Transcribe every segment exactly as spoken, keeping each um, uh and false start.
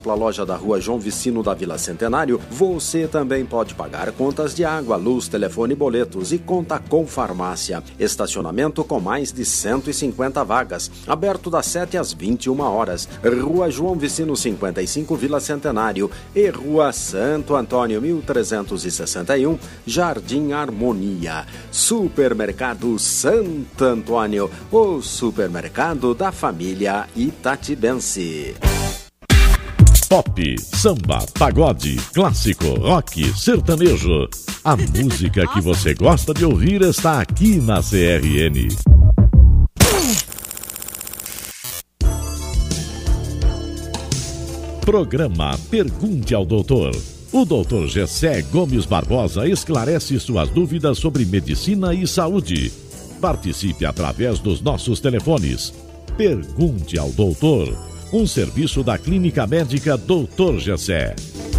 Na loja da Rua João Vicino da Vila Centenário, você também pode pagar contas de água, luz, telefone e boletos e conta com farmácia. Estacionamento com mais de cento e cinquenta vagas, aberto das sete às vinte e uma horas. Rua João Vicino cinquenta e cinco, Vila Centenário e Rua Santo Antônio mil trezentos e sessenta e um, Jardim Harmonia. Supermercado Santo Antônio, o supermercado da família itatibense. Pop, samba, pagode, clássico, rock, sertanejo. A música que você gosta de ouvir está aqui na C R N. Programa Pergunte ao Doutor. O doutor Gessé Gomes Barbosa esclarece suas dúvidas sobre medicina e saúde. Participe através dos nossos telefones. Pergunte ao Doutor. Um serviço da Clínica Médica doutor Gessé.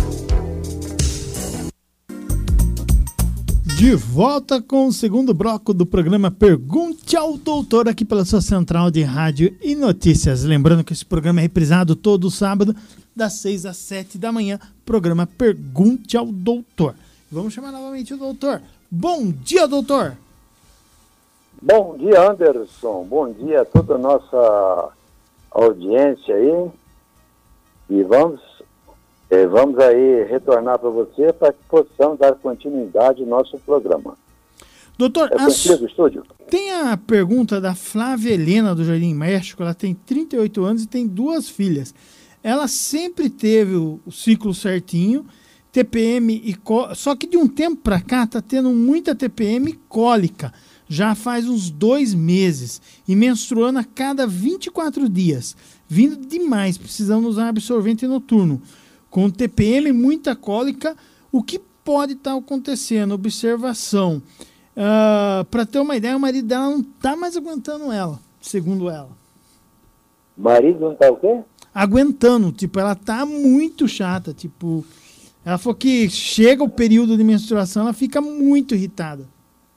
De volta com o segundo bloco do programa Pergunte ao Doutor, aqui pela sua central de rádio e notícias. Lembrando que esse programa é reprisado todo sábado, das seis às sete da manhã. Programa Pergunte ao Doutor. Vamos chamar novamente o doutor. Bom dia, doutor! Bom dia, Anderson. Bom dia a toda a nossa audiência aí, e vamos, eh, vamos aí retornar para você para que possamos dar continuidade ao nosso programa. Doutor, é contigo, estúdio? Tem a pergunta da Flávia Helena do Jardim México. Ela tem trinta e oito anos e tem duas filhas. Ela sempre teve o, o ciclo certinho, T P M e có... só que de um tempo para cá tá tendo muita T P M e cólica. Já faz uns dois meses e menstruando a cada vinte e quatro dias, vindo demais, precisando usar absorvente noturno. Com T P M, muita cólica, o que pode estar acontecendo? Observação. Uh, Para ter uma ideia, o marido dela não está mais aguentando ela, segundo ela. O marido não está o quê? Aguentando, tipo, ela tá muito chata, tipo, ela falou que chega o período de menstruação, ela fica muito irritada.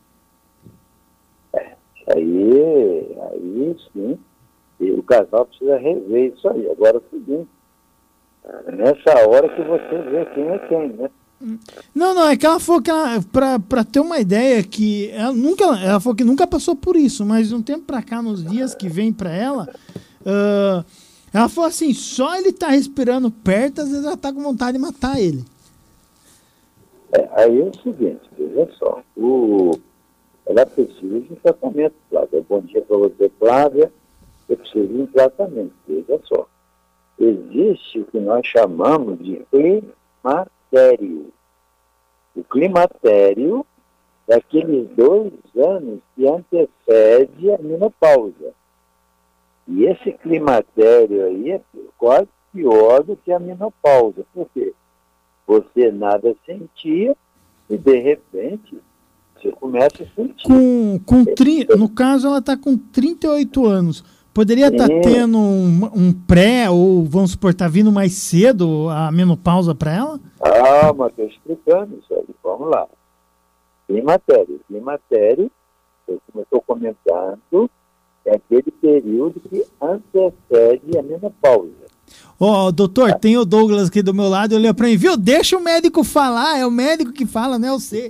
Aí, aí sim, e o casal precisa rever isso aí. Agora é o seguinte, nessa hora que você vê quem é quem, né? Não, não, é que ela falou que ela, pra, pra ter uma ideia, que ela nunca, ela falou que nunca passou por isso, mas de um tempo pra cá, nos dias que vem pra ela, uh, ela falou assim, só ele tá respirando perto, às vezes ela tá com vontade de matar ele. É, aí é o seguinte, veja só, o... ela precisa de um tratamento, Flávia. Bom dia para você, Flávia. Eu preciso de um tratamento. Veja só. Existe o que nós chamamos de climatério. O climatério é aqueles dois anos que antecede a menopausa. E esse climatério aí é quase pior do que a menopausa. Por quê? Você nada sentia e, de repente, você começa a sentir. Com, com tri... No caso, ela está com trinta e oito anos. Poderia estar tá tendo um, um pré, ou vamos supor, está vindo mais cedo a menopausa para ela? Ah, mas estou explicando isso aí. Vamos lá. Climatério. Climatério, como eu estou comentando, é aquele período que antecede a menopausa. Ó, oh, doutor, ah. Tem o Douglas aqui do meu lado, eu olhei para mim, viu? Deixa o médico falar, é o médico que fala, não é você.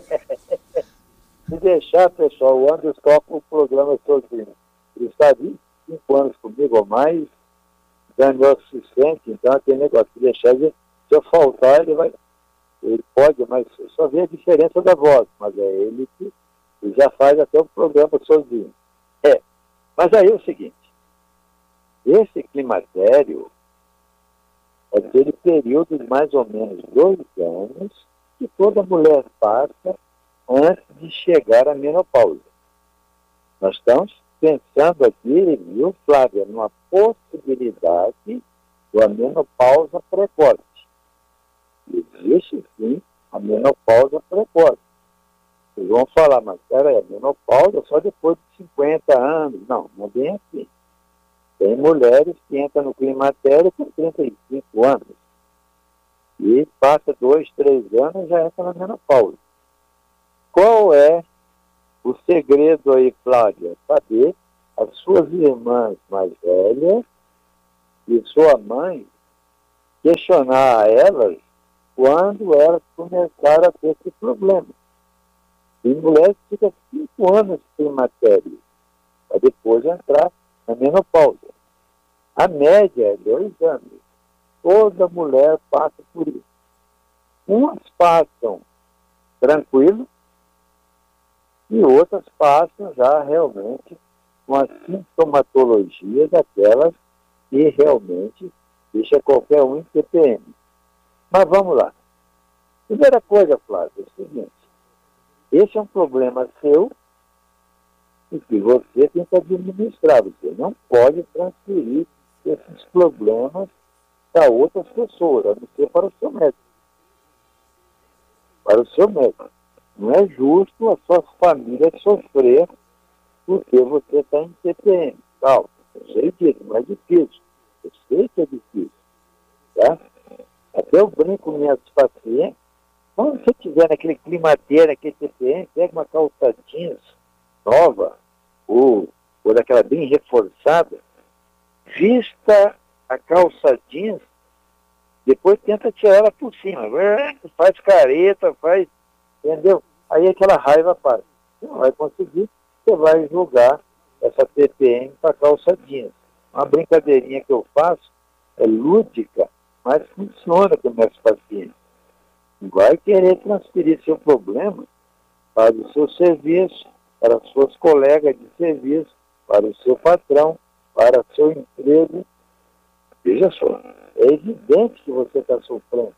Se deixar, pessoal, o Anderson toca o programa sozinho. Ele está há vinte e cinco anos comigo ou mais, dando meu assistente, então aquele negócio, se deixar, se eu faltar, ele vai, ele pode, mas só vê a diferença da voz, mas é ele que ele já faz até o programa sozinho. É, mas aí é o seguinte, esse climatério é aquele período de mais ou menos dois anos que toda mulher passa antes de chegar à menopausa. Nós estamos pensando aqui, viu, Flávia, numa possibilidade da menopausa precoce. Existe, sim, a menopausa precoce. Vocês vão falar, mas peraí, a menopausa só depois de cinquenta anos. Não, não é bem assim. Tem mulheres que entram no climatério com trinta e cinco anos. E passa dois, três anos e já entra na menopausa. Qual é o segredo aí, Flávia? Saber as suas irmãs mais velhas e sua mãe, questionar a elas quando elas começaram a ter esse problema. E mulheres ficam cinco anos sem matéria, para depois entrar na menopausa. A média é dois anos. Toda mulher passa por isso. Umas passam tranquilo e outras passam já realmente com a sintomatologia daquelas que realmente deixa qualquer um em T P M. Mas vamos lá. Primeira coisa, Flávio, é o seguinte. Esse é um problema seu e que você tem que administrar. Você não pode transferir esses problemas para outras pessoas, a não ser para o seu médico. Para o seu médico. Não é justo a sua família sofrer porque você está em T P M. Calma, eu sei disso, mas é difícil. Eu sei que é difícil. Tá? Até eu brinco com minhas pacientes. Quando você estiver naquele climatério, naquele T P M, pega uma calça jeans nova, ou, ou daquela bem reforçada, vista a calça jeans, depois tenta tirar ela por cima. Faz careta, faz, entendeu? Aí aquela raiva passa. Você não vai conseguir, você vai jogar essa T P M para calça jeans. Uma brincadeirinha que eu faço é lúdica, mas funciona com meus pacientes. Vai querer transferir seu problema para o seu serviço, para as suas colegas de serviço, para o seu patrão, para o seu emprego. Veja só, é evidente que você está sofrendo.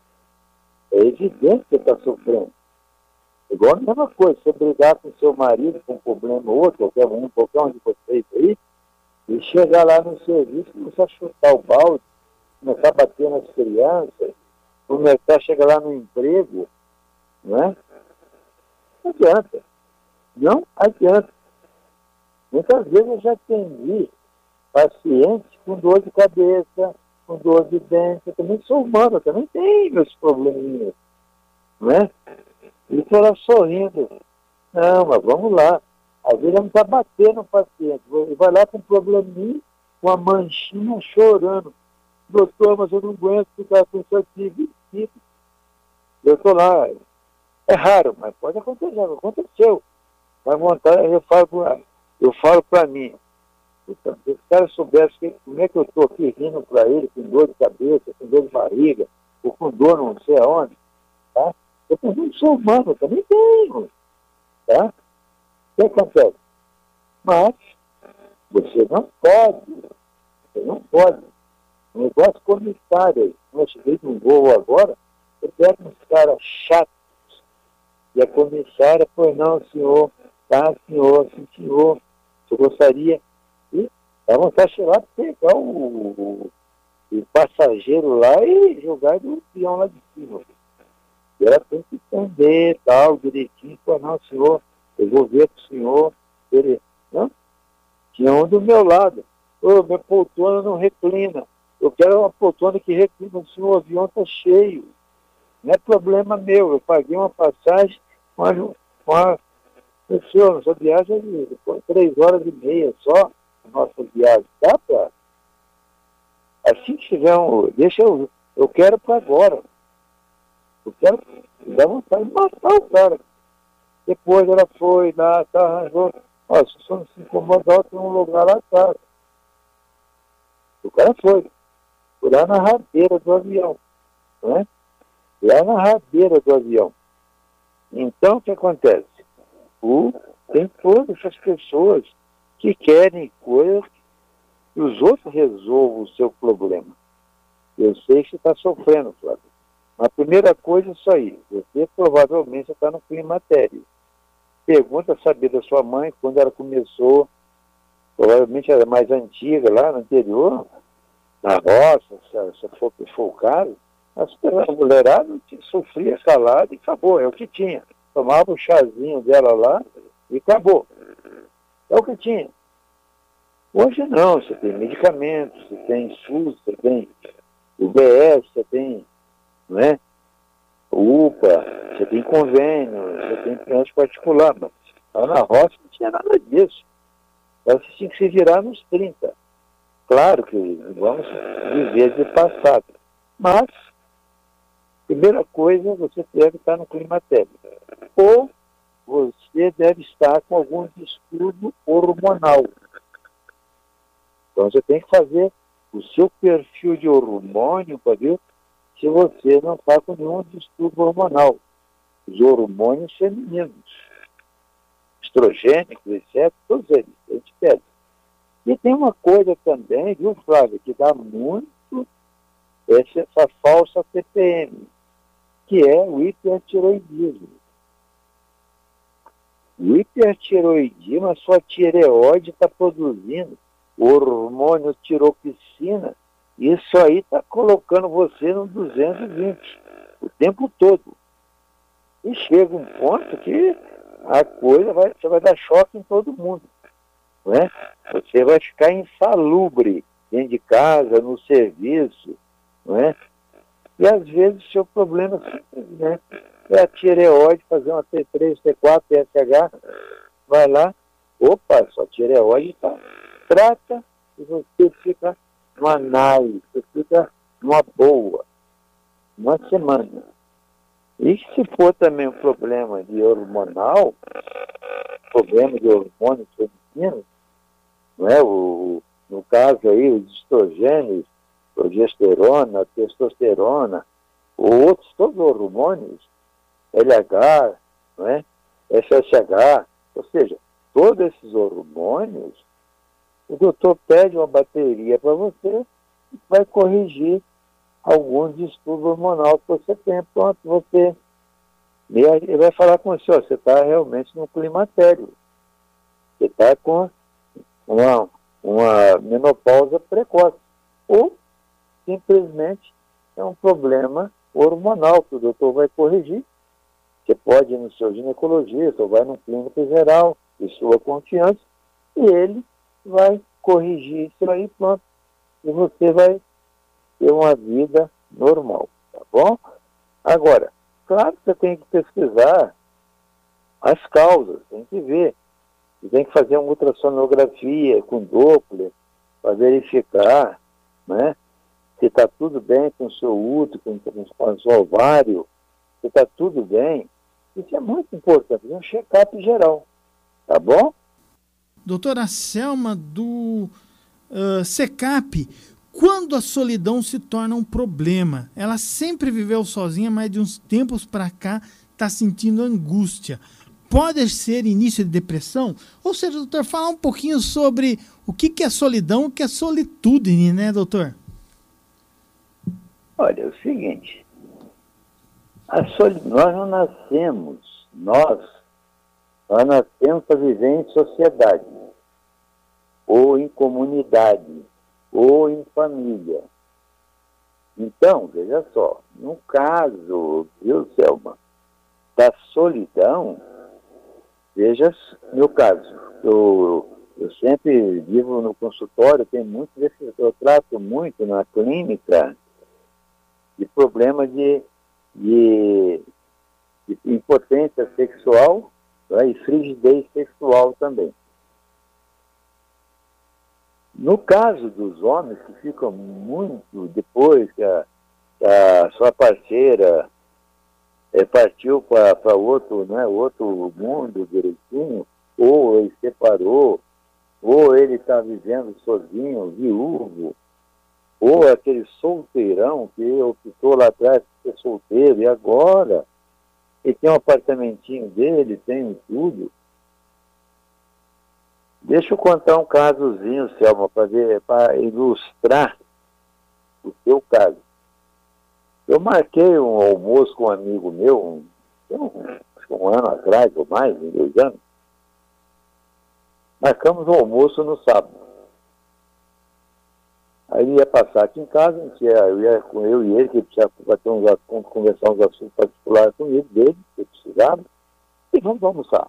É evidente que você está sofrendo. Igual a mesma coisa, você brigar com seu marido com um problema ou outro, qualquer um, qualquer um de vocês aí, e chegar lá no serviço, começar a chutar o balde, começar a bater nas crianças, começar a chegar lá no emprego, não é? Não adianta. Não adianta. Muitas vezes eu já atendi pacientes com dor de cabeça, com dor de dente. Eu também sou humano, eu também tenho meus probleminhas, não é? E estou lá sorrindo. Não, mas vamos lá. Às vezes não está batendo no paciente. Vai lá com um probleminha, com uma manchinha chorando. Doutor, mas eu não aguento ficar com isso aqui. Eu estou lá. É raro, mas pode acontecer. Aconteceu. Vai montar, eu falo para eu falo para mim. Puta, se os caras soubessem como é que eu estou aqui rindo para ele, com dor de cabeça, com dor de barriga, ou com dor não sei aonde, tá? Eu também sou humano, eu também tenho. Tá? O que acontece? Mas você não pode. Você não pode. Um negócio comissário. Eu cheguei num voo agora, eu pego uns caras chatos. E a comissária, pois não, senhor, tá, senhor, sim, senhor, eu gostaria. E dá vontade de ir lá pegar o, o, o passageiro lá e jogar do peão lá de cima. E ela tem que entender, tal, direitinho, pois não, senhor, eu vou ver com o senhor. Ele, não? Tinha um do meu lado. Ô, minha poltrona não reclina. Eu quero uma poltrona que reclina, senhor, o avião está cheio. Não é problema meu, eu paguei uma passagem, mas uma, senhor, nossa viagem é de três horas e meia só, a nossa viagem, tá, pra? Assim que tiver um, deixa eu, eu quero para agora. Eu quero, dá vontade de matar o cara. Depois ela foi lá, tá, arranjou, ó, se o senhor não se incomodar, tem um lugar lá atrás. O cara foi, foi lá na rabeira do avião, né? Lá na rabeira do avião. Então, o que acontece? O, tem todas essas pessoas que querem coisas que os outros resolvam o seu problema. Eu sei que você está sofrendo, Flávio. A primeira coisa é isso aí. Você provavelmente está no climatério. Pergunta saber da sua mãe quando ela começou, provavelmente era mais antiga, lá no interior, na roça, se for, for o caso. A mulherada sofria calada e acabou, é o que tinha. Tomava o chazinho dela lá e acabou. É o que tinha. Hoje não, você tem medicamentos, você tem SUS, você tem U B S, você tem, não é? U P A, você tem convênio, você tem crédito particular, mas lá na roça não tinha nada disso. Você tinha que se virar nos trinta. Claro que vamos viver de passado. Mas, primeira coisa, você deve estar no climatério. Ou você deve estar com algum distúrbio hormonal. Então, você tem que fazer o seu perfil de hormônio para ver se você não está com nenhum distúrbio hormonal. Os hormônios femininos, estrogênicos, etcétera, todos eles, a gente pede. E tem uma coisa também, viu, Flávio, que dá muito essa, essa falsa T P M, que é o hipertiroidismo. O hipertiroidismo, a sua tireoide está produzindo o hormônio tiroxina, isso aí está colocando você no duzentos e vinte o tempo todo. E chega um ponto que a coisa vai, você vai dar choque em todo mundo. Não é? Você vai ficar insalubre dentro de casa, no serviço, não é? E às vezes o seu problema simplesmente é a tireoide, fazer uma T três, T quatro, T S H, vai lá, opa, sua tireoide está, trata e você fica numa nice, você fica numa boa, uma semana. E se for também um problema de hormonal, problema de hormônios femininos, não é? O, no caso aí, os estrogênios, progesterona, testosterona, ou outros, todos os hormônios, L H, não é? F S H, ou seja, todos esses hormônios, o doutor pede uma bateria para você e vai corrigir algum distúrbio hormonal que você tem. Pronto, você... E ele vai falar com você, ó, você está realmente no climatério. Você está com uma, uma menopausa precoce. Ou, simplesmente, é um problema hormonal que o doutor vai corrigir. Você pode ir no seu ginecologista ou vai no clínico geral, de sua confiança, e ele vai corrigir isso aí, pronto. E você vai ter uma vida normal, tá bom? Agora, claro que você tem que pesquisar as causas, tem que ver. Você tem que fazer uma ultrassonografia com Doppler para verificar, né, se está tudo bem com o seu útero, com, com o seu ovário, se está tudo bem. Isso é muito importante, um check-up geral, tá bom? Doutora Selma, do uh, SECAP, quando a solidão se torna um problema? Ela sempre viveu sozinha, mas de uns tempos para cá está sentindo angústia. Pode ser início de depressão? Ou seja, doutor, falar um pouquinho sobre o que, que é solidão, o que é solitude, né, doutor? Olha, é o seguinte, a soli... nós não nascemos, nós, nós nascemos para viver em sociedade, ou em comunidade, ou em família. Então, veja só, no caso, viu, Selma, da solidão, veja, meu caso, eu, eu sempre vivo no consultório, tem muito desse, eu trato muito na clínica de problema de, de, de impotência sexual, né, e frigidez sexual também. No caso dos homens que ficam muito depois que a, que a sua parceira é, partiu para outro, né, outro mundo direitinho, ou ele separou, ou ele está vivendo sozinho, viúvo, ou aquele solteirão que optou lá atrás por ser solteiro, e agora ele tem um apartamentinho dele, tem tudo. Deixa eu contar um casozinho, Selma, para ilustrar o seu caso. Eu marquei um almoço com um amigo meu, um, um, um ano atrás ou mais, em dois anos. Marcamos um almoço no sábado. Aí ele ia passar aqui em casa, eu ia com eu e ele, que precisava bater uns assuntos, conversar uns assuntos particulares comigo, dele, que precisava, e vamos almoçar.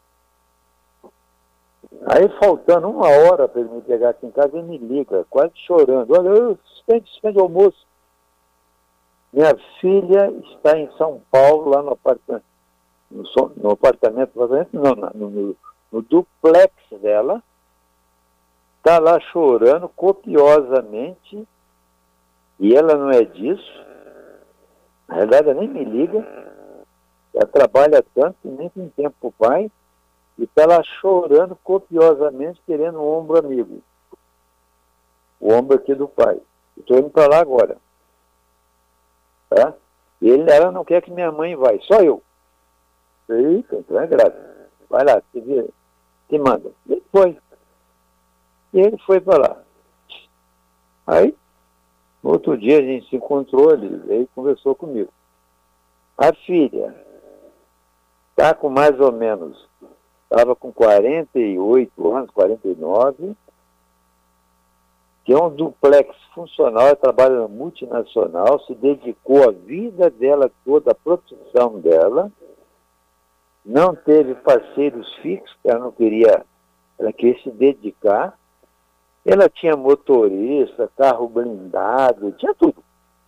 Aí, faltando uma hora para ele me pegar aqui em casa, ele me liga, quase chorando. Olha, eu suspende, suspende o almoço. Minha filha está em São Paulo, lá no apartamento, no, no apartamento, não, no, no, no duplex dela, está lá chorando copiosamente, E ela não é disso. Na verdade, ela nem me liga. Ela trabalha tanto que nem tem tempo para o pai. E está lá chorando copiosamente, querendo um ombro amigo. O ombro aqui do pai. Estou indo para lá agora. Tá? E ele, ela não quer que minha mãe vá, só eu. Eita, então é grave. Vai lá, te, vira, te manda. Ele foi. E ele foi para lá. Aí, no outro dia a gente se encontrou, ele veio e conversou comigo. A filha está com mais ou menos, estava com quarenta e oito anos, quarenta e nove, que é um duplex funcional, ela trabalha na multinacional, se dedicou a vida dela toda, à profissão dela, não teve parceiros fixos, ela não queria, ela queria se dedicar, ela tinha motorista, carro blindado, tinha tudo.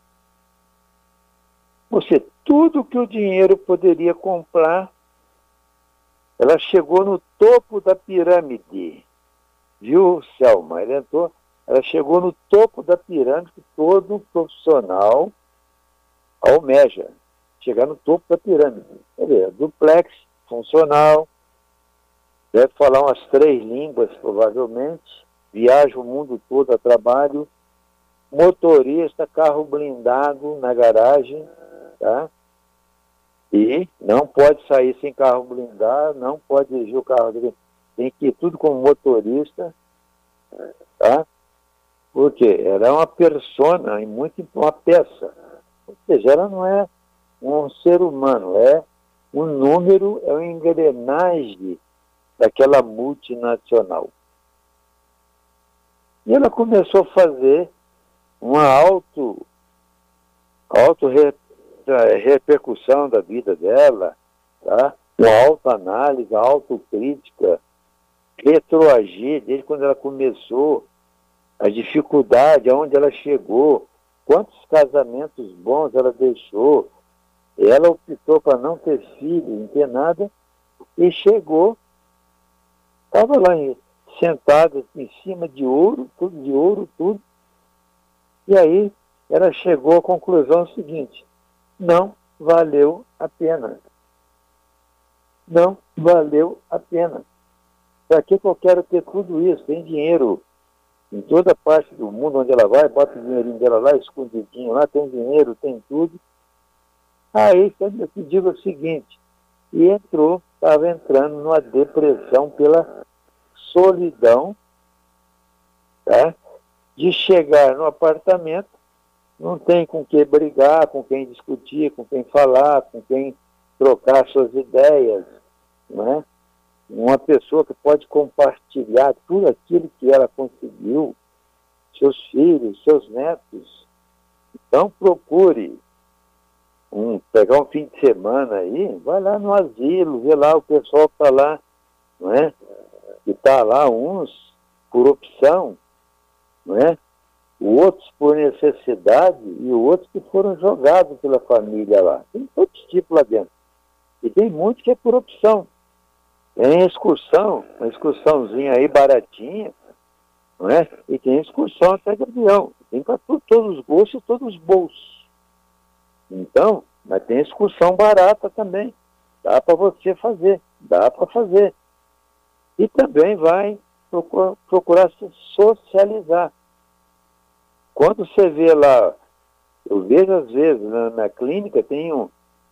Você, tudo que o dinheiro poderia comprar, ela chegou no topo da pirâmide. Viu, Selma? Ela entrou, ela chegou no topo da pirâmide que todo profissional almeja. Chegar no topo da pirâmide. Quer dizer, duplex, funcional, deve falar umas três línguas, provavelmente, viaja o mundo todo a trabalho, motorista, carro blindado na garagem, tá? E não pode sair sem carro blindado, não pode dirigir o carro dele, tem que ir tudo como motorista, tá? Porque ela é uma persona, e muito uma peça. Ou seja, ela não é um ser humano, é um número, é uma engrenagem daquela multinacional. E ela começou a fazer uma auto, auto repercussão da vida dela, tá? Uma autoanálise, autocrítica, retroagir desde quando ela começou, a dificuldade, aonde ela chegou, quantos casamentos bons ela deixou. Ela optou para não ter filho, não ter nada, e chegou, estava lá em, sentada em cima de ouro, tudo de ouro, tudo. E aí ela chegou à conclusão seguinte: não valeu a pena. Não valeu a pena. Para que eu quero ter tudo isso? Tem dinheiro em toda parte do mundo onde ela vai, bota o dinheirinho dela lá, escondidinho lá, tem dinheiro, tem tudo. Aí eu te digo o seguinte, e entrou, estava entrando numa depressão pela solidão, tá? De chegar no apartamento, não tem com quem brigar, com quem discutir, com quem falar, com quem trocar suas ideias, não é? Uma pessoa que pode compartilhar tudo aquilo que ela conseguiu, seus filhos, seus netos. Então procure um, pegar um fim de semana aí, vai lá no asilo, vê lá o pessoal que está lá, não é? Que está lá, uns por opção, não é? Outros por necessidade e outros que foram jogados pela família lá. Tem todos os tipos lá dentro. E tem muitos que é por opção. Tem excursão, uma excursãozinha aí baratinha, não é? E tem excursão até de avião. Tem para todos os gostos e todos os bolsos. Então, mas tem excursão barata também. Dá para você fazer, dá para fazer. E também vai procurar, procurar se socializar. Quando você vê lá, eu vejo às vezes na, na clínica, tem um,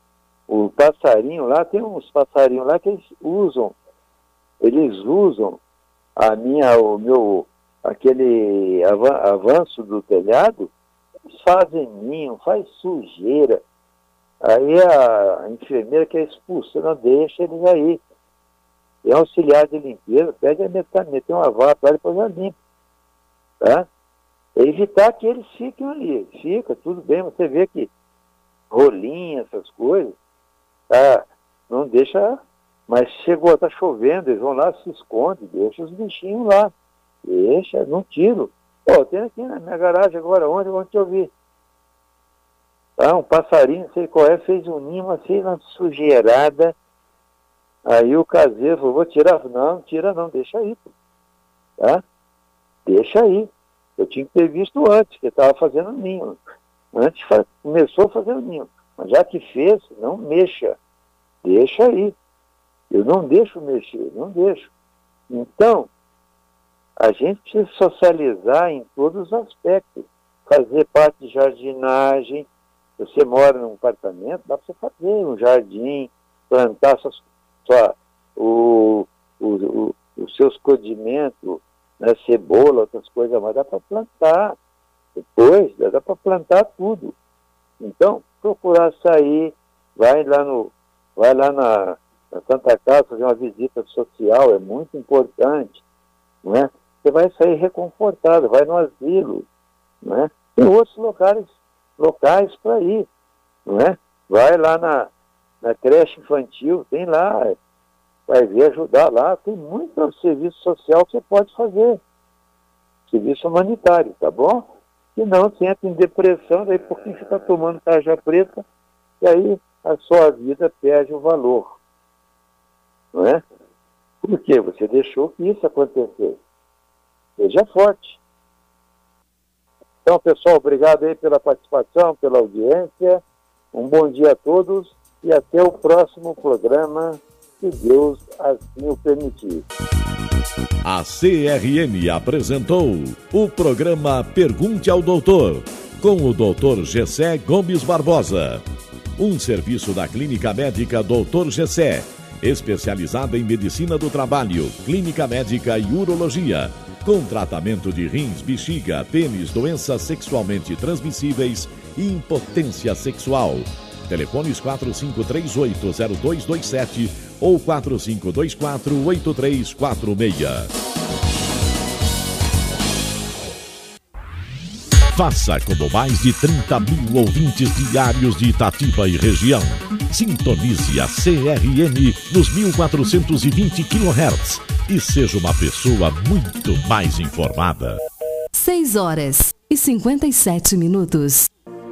o passarinho lá, tem uns passarinhos lá que eles usam, eles usam a minha, o meu, aquele avanço do telhado, eles fazem ninho, faz sujeira. Aí a enfermeira que é expulsa, não deixa eles aí. É auxiliar de limpeza, pede a metamina, tem uma vara para depois ela limpa. Tá? É evitar que eles fiquem ali. Fica, tudo bem, você vê que rolinha, essas coisas, tá? Não deixa, mas chegou, tá chovendo, eles vão lá, se escondem, deixa os bichinhos lá. Deixa, não tiro. Pô, tem aqui na minha garagem agora, onde, onde eu vi? Tá, um passarinho, não sei qual é, fez um ninho, mas fez uma sujeirada. Aí o caseiro falou, vou tirar. Não, tira não, deixa aí. Pô. Tá? Deixa aí. Eu tinha que ter visto antes, que estava fazendo ninho. Antes começou fazendo ninho. Mas já que fez, não mexa. Deixa aí. Eu não deixo mexer, não deixo. Então, a gente precisa socializar em todos os aspectos. Fazer parte de jardinagem. Você mora num apartamento, dá para você fazer um jardim, plantar sua, sua, o, o, o, os seus condimentos, né, cebola, outras coisas, mas dá para plantar. Depois, dá para plantar tudo. Então, procurar sair, vai lá, no, vai lá na, na Santa Casa fazer uma visita social, é muito importante. Não é? Você vai sair reconfortado, vai no asilo. Não é? Tem outros locais, locais para ir. Não é? Vai lá na, na creche infantil, tem lá, vai ver, ajudar lá. Tem muito serviço social que você pode fazer. Serviço humanitário, tá bom? E não, você entra em depressão, daí por que você está tomando tarja preta, e aí a sua vida perde o valor. Não é? Por quê? Você deixou que isso acontecesse. Seja forte. Então, pessoal, obrigado aí pela participação, pela audiência. Um bom dia a todos e até o próximo programa, se Deus assim o permitir. A C R N apresentou o programa Pergunte ao Doutor, com o doutor Gessé Gomes Barbosa. Um serviço da Clínica Médica doutor Gessé, especializada em medicina do trabalho, clínica médica e urologia, com tratamento de rins, bexiga, pênis, doenças sexualmente transmissíveis e impotência sexual. Telefones quatro cinco três oito zero dois dois sete ou quatro cinco dois quatro oito três quatro seis. Faça como mais de trinta mil ouvintes diários de Itatiba e região. Sintonize a C R N nos mil quatrocentos e vinte quilohertz e seja uma pessoa muito mais informada. seis horas e cinquenta e sete minutos.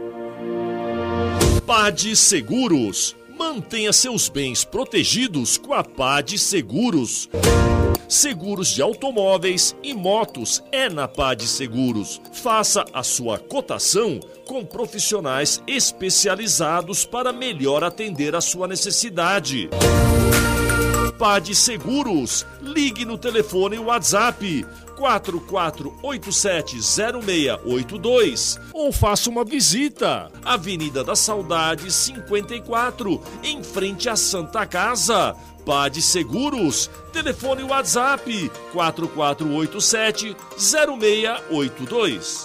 Pade Seguros. Mantenha seus bens protegidos com a Pade Seguros. Seguros de automóveis e motos é na Pade Seguros. Faça a sua cotação com profissionais especializados para melhor atender a sua necessidade. Pade Seguros. Ligue no telefone WhatsApp quatro quatro oito sete zero seis oito dois ou faça uma visita. Avenida da Saudade cinquenta e quatro, em frente à Santa Casa. Pade Seguros. Telefone WhatsApp quatro quatro oito sete zero seis oito dois.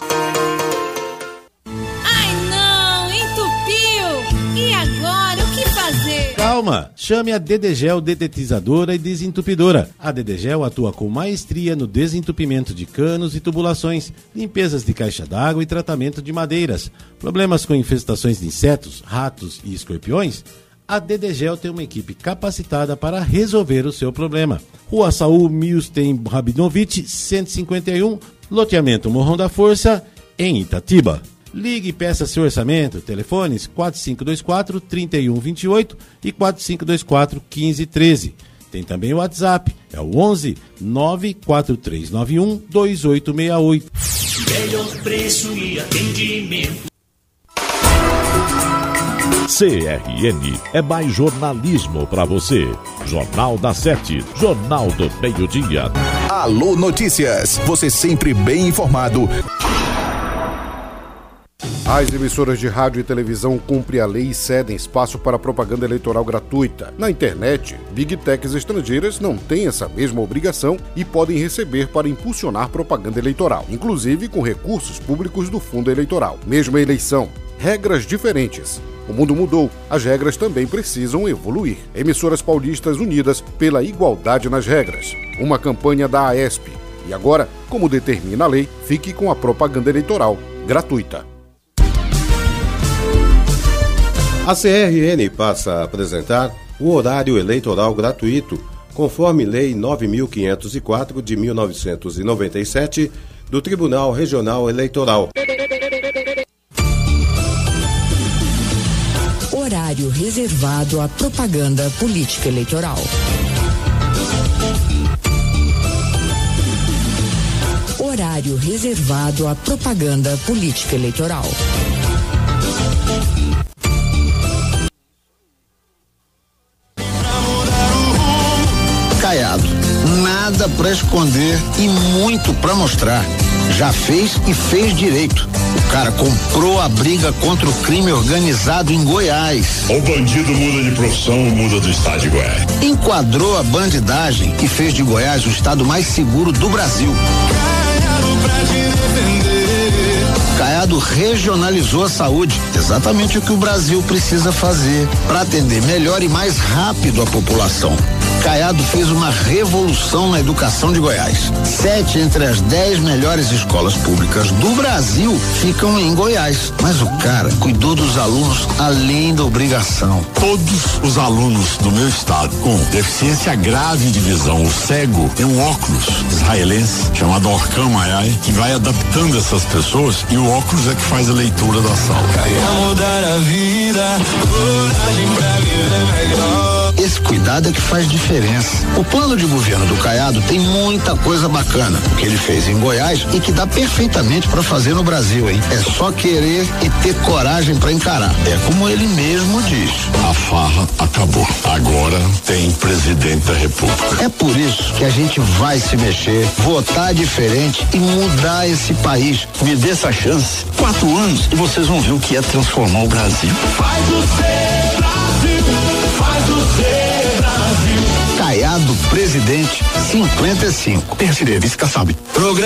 Ai não, entupiu! E agora o que fazer? Calma, chame a Dedegel Detetizadora e Desentupidora. A Dedegel atua com maestria no desentupimento de canos e tubulações, limpezas de caixa d'água e tratamento de madeiras. Problemas com infestações de insetos, ratos e escorpiões? A Dedegel tem uma equipe capacitada para resolver o seu problema. Rua Saul Milstein Rabinovich, cento e cinquenta e um, loteamento Morrão da Força, em Itatiba. Ligue e peça seu orçamento. Telefones quatro cinco dois quatro, três um dois oito e quatro cinco dois quatro, um cinco um três. Tem também o WhatsApp, é o onze nove quatro três nove um dois oito seis oito. Melhor preço e atendimento. C R N é mais jornalismo para você. Jornal da Sete, Jornal do Meio-Dia. Alô Notícias, você sempre bem informado. As emissoras de rádio e televisão cumprem a lei e cedem espaço para propaganda eleitoral gratuita. Na internet, Big Techs estrangeiras não têm essa mesma obrigação e podem receber para impulsionar propaganda eleitoral, inclusive com recursos públicos do fundo eleitoral. Mesma eleição, regras diferentes. O mundo mudou, as regras também precisam evoluir. Emissoras paulistas unidas pela igualdade nas regras. Uma campanha da AESP. E agora, como determina a lei, fique com a propaganda eleitoral gratuita. A C R N passa a apresentar o horário eleitoral gratuito, conforme Lei nove mil quinhentos e quatro de mil novecentos e noventa e sete do Tribunal Regional Eleitoral. Horário reservado à propaganda política eleitoral. horário reservado à propaganda política eleitoral. Caiado, nada para esconder e muito para mostrar. Já fez e fez direito. O cara comprou a briga contra o crime organizado em Goiás. O bandido muda de profissão, muda do estado de Goiás. Enquadrou a bandidagem e fez de Goiás o estado mais seguro do Brasil. Caiado pra te defender. Caiado regionalizou a saúde, exatamente o que o Brasil precisa fazer para atender melhor e mais rápido a população. Caiado fez uma revolução na educação de Goiás. Sete entre as dez melhores escolas públicas do Brasil ficam em Goiás. Mas o cara cuidou dos alunos além da obrigação. Todos os alunos do meu estado com deficiência grave de visão, o cego, tem um óculos israelense chamado Orcam Mayai, que vai adaptando essas pessoas e o óculos é que faz a leitura da sala. Mudar a vida, coragem pra viver melhor. Esse cuidado é que faz diferença. O plano de governo do Caiado tem muita coisa bacana, o que ele fez em Goiás e que dá perfeitamente para fazer no Brasil, hein? É só querer e ter coragem para encarar. É como ele mesmo diz. A farra acabou. Agora tem presidente da República. É por isso que a gente vai se mexer, votar diferente e mudar esse país. Me dê essa chance. Quatro anos e vocês vão ver o que é transformar o Brasil. Faz você, Brasil. Faz você, Brasil. Caiado, presidente, cinquenta e cinco. Tem a vice, sabe. Programa